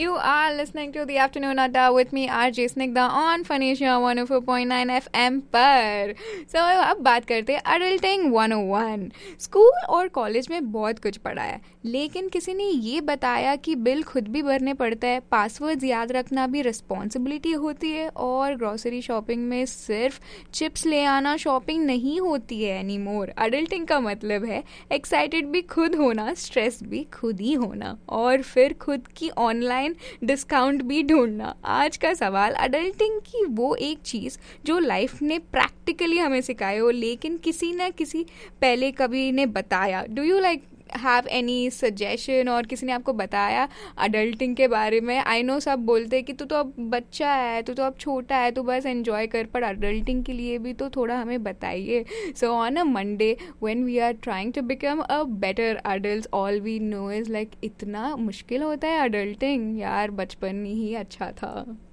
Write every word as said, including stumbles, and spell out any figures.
You are listening to the Afternoon Adda with me, R J Snigdha on Phonesia one oh four point nine F M पर. So अब बात करते हैं Adulting one oh one. School और college में बहुत कुछ पढ़ा है, लेकिन किसी ने ये बताया कि बिल खुद भी भरने पड़ता है, पासवर्ड्स याद रखना भी रिस्पॉन्सिबिलिटी होती है, और ग्रोसरी शॉपिंग में सिर्फ चिप्स ले आना शॉपिंग नहीं होती है एनी मोर. अडल्टिंग का मतलब है एक्साइटेड भी खुद होना, स्ट्रेस भी खुद ही होना, और फिर खुद की ऑनलाइन डिस्काउंट भी ढूंढना. आज का सवाल, अडल्टिंग की वो एक चीज़ जो लाइफ ने प्रैक्टिकली हमें सिखाई हो, लेकिन किसी ना किसी पहले कभी ने बताया. Do you like have any suggestion, और किसी ने आपको बताया अडल्टिंग के बारे में? आई नो सब बोलते हैं कि तू तो अब बच्चा है, तू तो अब छोटा है, तू बस एंजॉय कर, पर अडल्टिंग के लिए भी तो थोड़ा हमें बताइए. So on a Monday when we are trying to become a better adult, all we know is like इतना मुश्किल होता है अडल्टिंग. यार बचपन ही अच्छा था.